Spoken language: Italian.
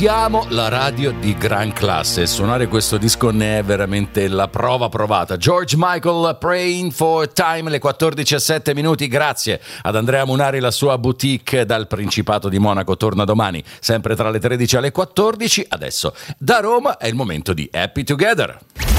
Siamo la radio di gran classe. Suonare questo disco ne è veramente la prova provata. George Michael, Praying for Time, le 14:07. Grazie ad Andrea Munari, la sua boutique dal Principato di Monaco torna domani, sempre tra le 13 e le 14. Adesso da Roma è il momento di Happy Together.